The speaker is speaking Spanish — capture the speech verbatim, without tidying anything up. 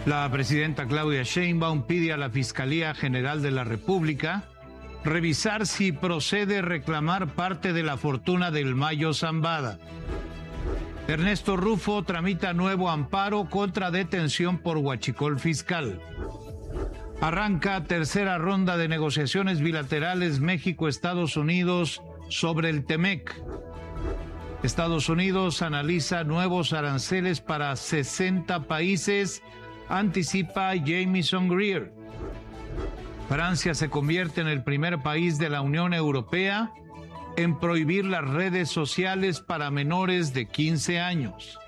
La presidenta Claudia Sheinbaum pide a la Fiscalía General de la República revisar si procede reclamar parte de la fortuna del Mayo Zambada. Ernesto Rufo tramita nuevo amparo contra detención por huachicol fiscal. Arranca tercera ronda de negociaciones bilaterales México-Estados Unidos sobre el Temec. Estados Unidos analiza nuevos aranceles para sesenta países, anticipa Jamieson Greer. Francia se convierte en el primer país de la Unión Europea en prohibir las redes sociales para menores de quince años.